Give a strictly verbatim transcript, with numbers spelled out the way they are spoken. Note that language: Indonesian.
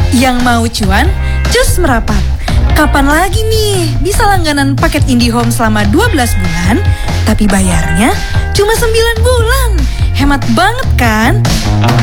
Yang mau cuan, cus merapat. Kapan lagi nih bisa langganan paket IndiHome selama dua belas bulan, tapi bayarnya cuma sembilan bulan? Hemat banget kan?